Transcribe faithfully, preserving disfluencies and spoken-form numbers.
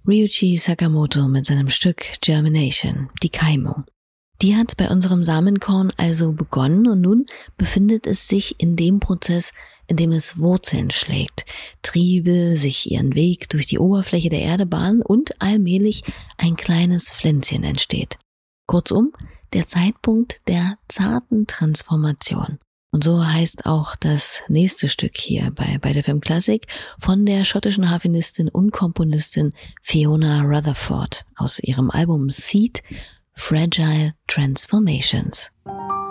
Ryuichi Sakamoto mit seinem Stück Germination, die Keimung. Die hat bei unserem Samenkorn also begonnen und nun befindet es sich in dem Prozess, in dem es Wurzeln schlägt, Triebe sich ihren Weg durch die Oberfläche der Erde bahnen und allmählich ein kleines Pflänzchen entsteht. Kurzum, der Zeitpunkt der zarten Transformation. Und so heißt auch das nächste Stück hier bei, bei der Filmklassik von der schottischen Harfenistin und Komponistin Fiona Rutherford aus ihrem Album Seed, Fragile Transformations.